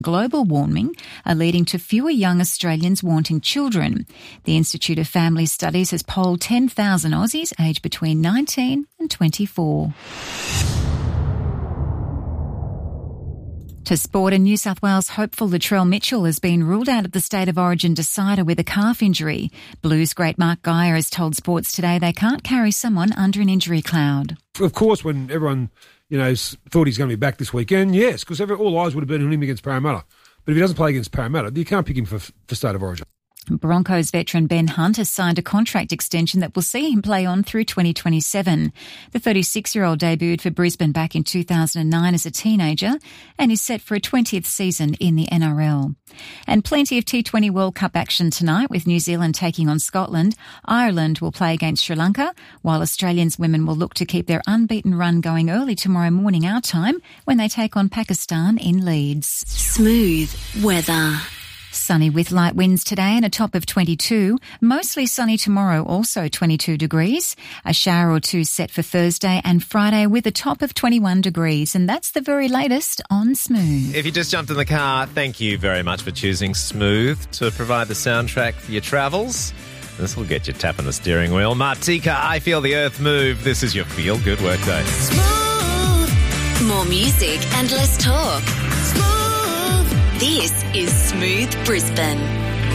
global warming are leading to fewer young Australians wanting children. The Institute of Family Studies has polled 10,000 Aussies aged between 19 and 24. To sport, and New South Wales hopeful Latrell Mitchell has been ruled out of the State of Origin decider with a calf injury. Blues great Mark Geyer has told Sports Today they can't carry someone under an injury cloud. Of course, when everyone thought he's going to be back this weekend, yes, because all eyes would have been on him against Parramatta. But if he doesn't play against Parramatta, you can't pick him for State of Origin. Broncos veteran Ben Hunt has signed a contract extension that will see him play on through 2027. The 36-year-old debuted for Brisbane back in 2009 as a teenager and is set for a 20th season in the NRL. And plenty of T20 World Cup action tonight with New Zealand taking on Scotland. Ireland will play against Sri Lanka, while Australians women will look to keep their unbeaten run going early tomorrow morning our time when they take on Pakistan in Leeds. Smooth weather. Sunny with light winds today and a top of 22. Mostly sunny tomorrow, also 22 degrees. A shower or two set for Thursday and Friday with a top of 21 degrees. And that's the very latest on Smooth. If you just jumped in the car, thank you very much for choosing Smooth to provide the soundtrack for your travels. This will get you tapping the steering wheel. Martika, I Feel the Earth Move. This is your Feel Good Workday. Smooth. More music and less talk. Smooth. This is Smooth Brisbane.